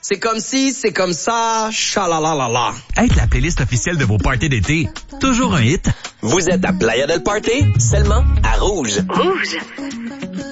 C'est comme si, c'est comme ça, chalalalala. Être la playlist officielle de vos parties d'été, toujours un hit. Vous êtes à Playa del Party, seulement à Rouge. Rouge.